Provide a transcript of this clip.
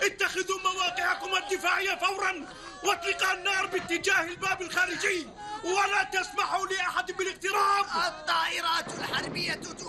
اتخذوا مواقعكم الدفاعية فورا واطلقوا النار باتجاه الباب الخارجي، ولا تسمحوا لأحد بالاقتراب. الطائرات الحربية